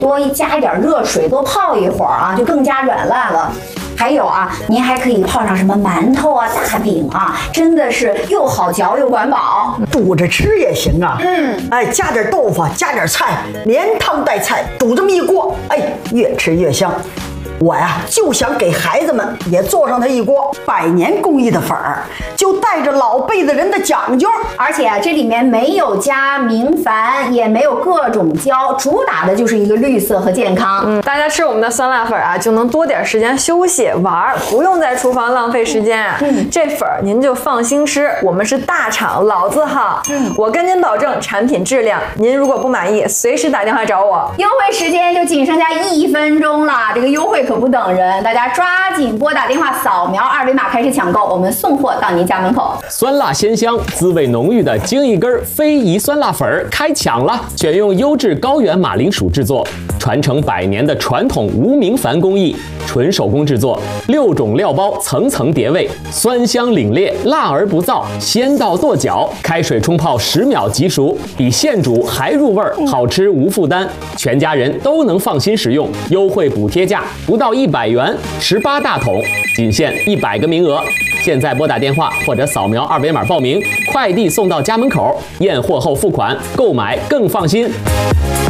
多加一点热水，多泡一会儿啊，就更加软烂了。还有啊，您还可以泡上什么馒头啊、大饼啊，真的是又好嚼又管饱。 煮着吃也行啊。哎，加点豆腐，加点菜，连汤带菜，煮这么一锅，哎，越吃越香。我呀就想给孩子们也做上它一锅100年工艺的粉儿，就带着老辈子人的讲究， 而且这里面没有加明矾，也没有各种胶，主打的就是一个绿色和健康。 大家吃我们的酸辣粉啊，就能多点时间休息玩，不用在厨房浪费时间啊。这粉儿您就放心吃，我们是大厂老字号。我跟您保证产品质量，您如果不满意，随时打电话找我。 优惠时间就仅剩下1分钟了，这个优惠可不等人，大家抓紧拨打电话，扫描2维码开始抢购，我们送货到您家门口。 酸辣鲜香、滋味浓郁的京一根非遗酸辣粉儿开抢了！选用优质高原马铃薯制作，传承100年的传统无明矾工艺，纯手工制作，6种料包层层叠味，酸香凛冽，辣而不燥，鲜到跺脚。开水冲泡10秒即熟，比现煮还入味儿，好吃无负担，全家人都能放心食用。优惠补贴价不到100元，18大桶，仅限100个名额。现在拨打电话或者扫描2维码报名，快递送到家门口，验货后付款，购买更放心。